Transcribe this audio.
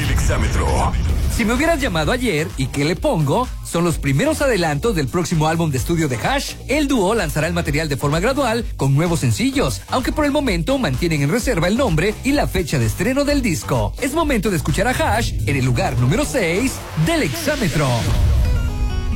El exámetro. Si me hubieras llamado ayer, ¿y qué le pongo? Son los primeros adelantos del próximo álbum de estudio de Hash. El dúo lanzará el material de forma gradual con nuevos sencillos, aunque por el momento mantienen en reserva el nombre y la fecha de estreno del disco. Es momento de escuchar a Hash en el lugar número 6 del exámetro.